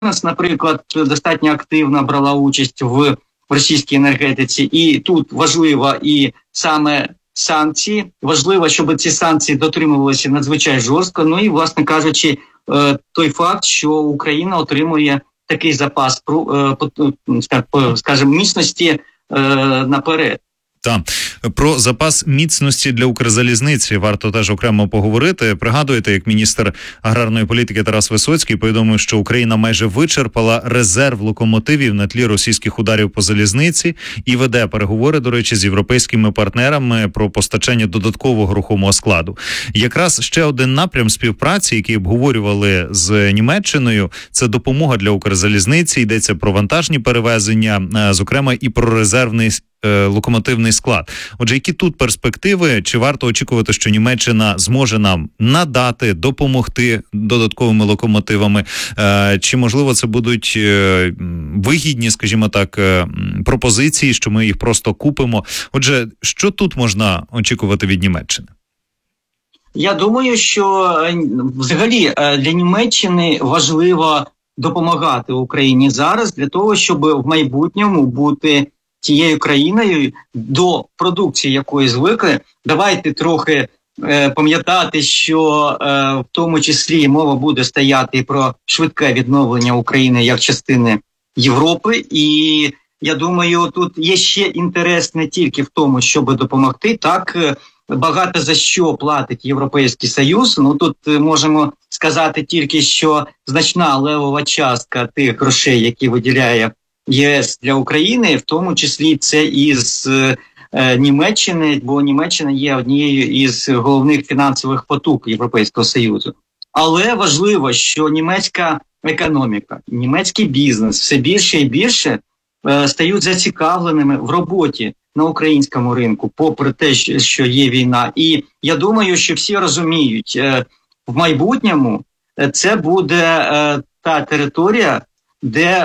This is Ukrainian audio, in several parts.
наприклад, достатньо активно брала участь в російській енергетиці, і тут важливо і саме санкції. Важливо, щоб ці санкції дотримувалися надзвичайно жорстко. Ну і, власне кажучи, той факт, що Україна отримує такий запас, скажімо, міцності наперед. Так, про запас міцності для Укрзалізниці варто теж окремо поговорити. Пригадуєте, як міністр аграрної політики Тарас Висоцький повідомив, що Україна майже вичерпала резерв локомотивів на тлі російських ударів по залізниці і веде переговори, до речі, з європейськими партнерами про постачання додаткового рухомого складу. Якраз ще один напрям співпраці, який обговорювали з Німеччиною, це допомога для Укрзалізниці. Йдеться про вантажні перевезення, зокрема і про резервний локомотивний склад. Отже, які тут перспективи? Чи варто очікувати, що Німеччина зможе нам надати, допомогти додатковими локомотивами? Чи, можливо, це будуть вигідні, скажімо так, пропозиції, що ми їх просто купимо? Отже, що тут можна очікувати від Німеччини? Я думаю, що взагалі для Німеччини важливо допомагати Україні зараз для того, щоб в майбутньому бути тією країною, до продукції якої звикли. Давайте трохи пам'ятати, що в тому числі мова буде стояти про швидке відновлення України як частини Європи. І я думаю, тут є ще інтерес не тільки в тому, щоб допомогти. Так, багато за що платить Європейський Союз. Ну, тут можемо сказати тільки, що значна левова частка тих грошей, які виділяє ЄС для України, в тому числі це із Німеччини, бо Німеччина є однією із головних фінансових потуг Європейського Союзу. Але важливо, що німецька економіка, німецький бізнес все більше і більше стають зацікавленими в роботі на українському ринку, попри те, що є війна. І я думаю, що всі розуміють, в майбутньому це буде та територія, де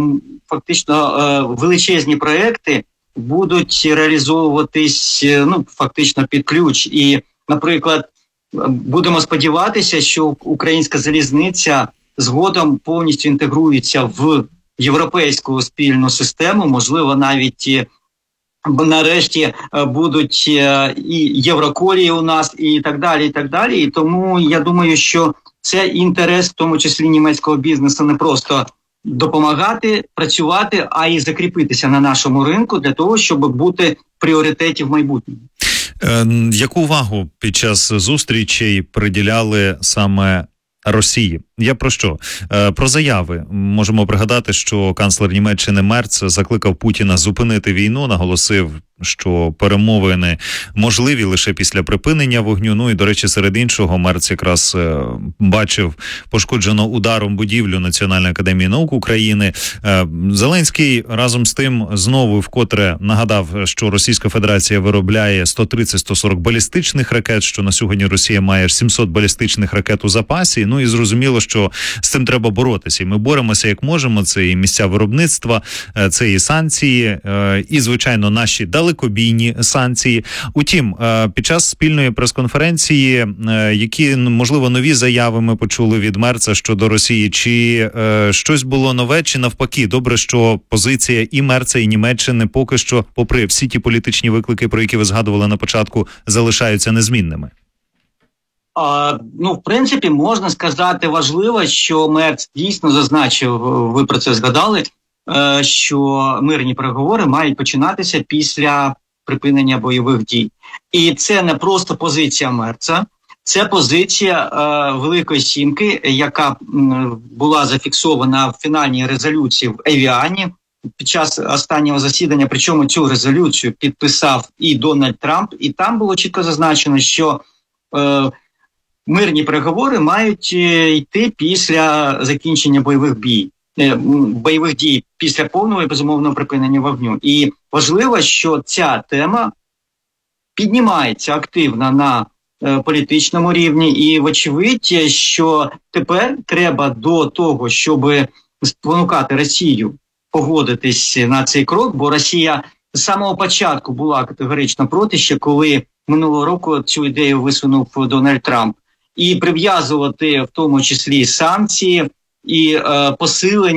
фактично величезні проекти будуть реалізовуватись фактично під ключ. І, наприклад, будемо сподіватися, що українська залізниця згодом повністю інтегрується в європейську спільну систему, можливо, навіть нарешті будуть і євроколії у нас, і так далі, і так далі. І тому я думаю, що це інтерес, в тому числі німецького бізнесу, не просто допомагати, працювати, а й закріпитися на нашому ринку для того, щоб бути в пріоритеті в майбутньому. Яку увагу під час зустрічей приділяли саме Росії? Я про що? Про заяви. Можемо пригадати, що канцлер Німеччини Мерц закликав Путіна зупинити війну, наголосив, що перемовини можливі лише після припинення вогню. Ну і, до речі, серед іншого, Мерц якраз бачив пошкоджену ударом будівлю Національної академії наук України. Зеленський разом з тим знову вкотре нагадав, що Російська Федерація виробляє 130-140 балістичних ракет, що на сьогодні Росія має 700 балістичних ракет у запасі. Ну і зрозуміло, що з цим треба боротися. І ми боремося як можемо. Це і місця виробництва, це і санкції, і, звичайно, наші далекобійні санкції. Утім, під час спільної прес-конференції, які, можливо, нові заяви ми почули від Мерца щодо Росії, чи щось було нове, чи навпаки, добре, що позиція і Мерца, і Німеччини поки що, попри всі ті політичні виклики, про які ви згадували на початку, залишаються незмінними? В принципі, можна сказати важливо, що Мерц дійсно зазначив, ви про це згадали, що мирні переговори мають починатися після припинення бойових дій. І це не просто позиція Мерца, це позиція Великої Сімки, яка була зафіксована в фінальній резолюції в Евіані під час останнього засідання, причому цю резолюцію підписав і Дональд Трамп, і там було чітко зазначено, що мирні переговори мають йти після закінчення бойових дій, після повного і безумовного припинення вогню. І важливо, що ця тема піднімається активно на політичному рівні, і вочевидь, що тепер треба до того, щоб спонукати Росію погодитись на цей крок, бо Росія з самого початку була категорично проти, ще коли минулого року цю ідею висунув Дональд Трамп. І прив'язувати в тому числі санкції і посилення